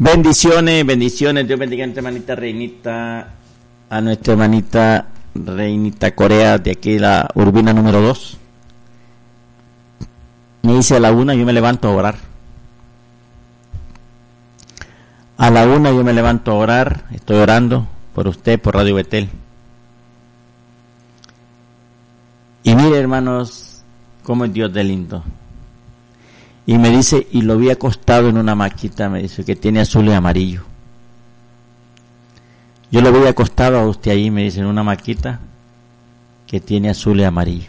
Bendiciones, Dios bendiga a nuestra hermanita Reinita, a nuestra hermanita Reinita Corea, de aquí la Urbina número 2. Me dice a la 1 yo me levanto a orar. A la 1 yo me levanto a orar, estoy orando por usted, por Radio Betel. Y mire, hermanos, cómo es Dios de lindo. Y me dice, y lo vi acostado en una maquita, me dice, que tiene azul y amarillo. Yo lo vi acostado a usted ahí, me dice, en una maquita que tiene azul y amarillo.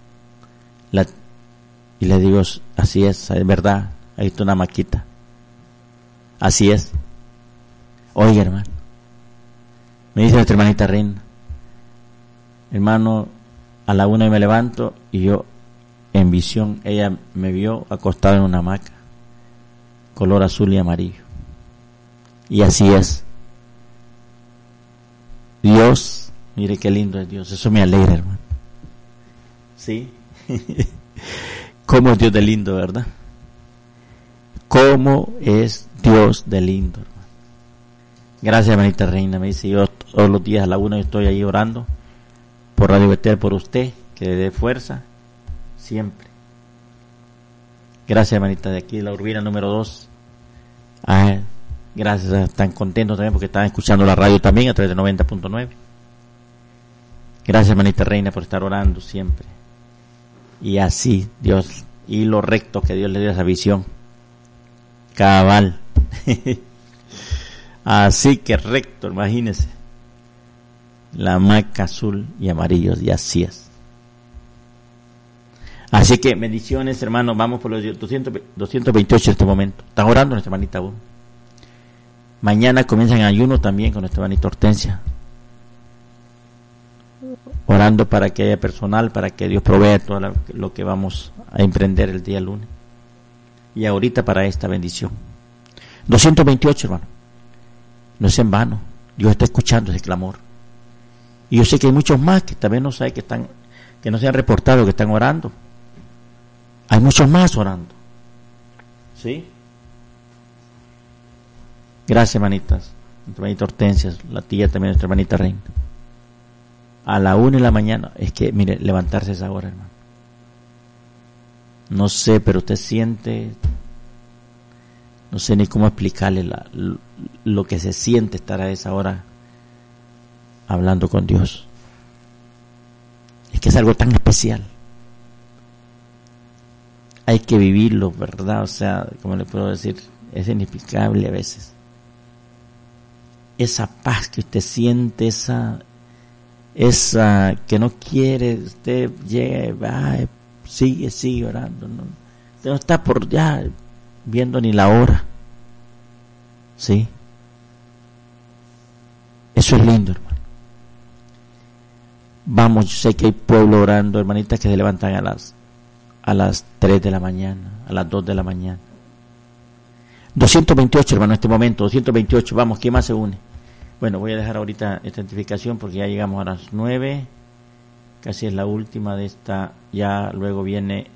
Y le digo, así es verdad, ahí está una maquita. Así es. Oiga, hermano, me dice nuestra hermanita Reina, hermano, a la 1 me levanto y yo, en visión, ella me vio acostado en una hamaca, color azul y amarillo. Y así es. Dios, mire qué lindo es Dios, eso me alegra, hermano. ¿Sí? ¿Cómo es Dios de lindo, verdad? ¿Cómo es Dios de lindo, hermano? Gracias, hermanita Reina. Me dice, yo todos los días a la 1 estoy ahí orando por Radio Betel, por usted, que le dé fuerza siempre. Gracias, hermanita, de aquí la Urbina número 2. Gracias, están contentos también porque están escuchando la radio también a través de 90.9. Gracias, hermanita Reina, por estar orando siempre. Y así, Dios, y lo recto que Dios le dio esa visión. Cabal. Así que recto, imagínese. La hamaca azul y amarillo, y así es. Así que bendiciones, hermanos. Vamos por los 228 en este momento. Están orando nuestra hermanita aún. Mañana comienzan ayuno también con nuestra hermanita Hortensia. Orando para que haya personal, para que Dios provea todo lo que vamos a emprender el día lunes. Y ahorita para esta bendición. 228, hermano. No es en vano. Dios está escuchando ese clamor. Y yo sé que hay muchos más que también no saben que no se han reportado, que están orando. Hay muchos más orando. ¿Sí? Gracias, hermanitas. Nuestra hermanita Hortensia, la tía también, nuestra hermanita Reina. A la 1 de la mañana, es que, mire, levantarse esa hora, hermano. No sé, pero usted siente, no sé ni cómo explicarle lo que se siente estar a esa hora hablando con Dios. Es que es algo tan especial. Hay que vivirlo, ¿verdad? O sea, como le puedo decir, es inexplicable a veces. Esa paz que usted siente, esa que no quiere, usted llega y va, sigue orando. No, usted no está por ya viendo ni la hora. ¿Sí? Eso es lindo, hermano. Vamos, yo sé que hay pueblo orando, hermanitas que se levantan a las 3 de la mañana, a las 2 de la mañana. 228, hermano, en este momento, 228, vamos, ¿quién más se une? Bueno, voy a dejar ahorita esta identificación porque ya llegamos a las 9, casi es la última de esta, ya luego viene,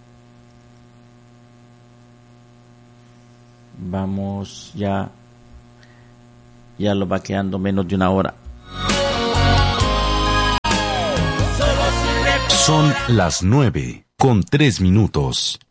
vamos, ya lo va quedando menos de una hora. Son las 9:03.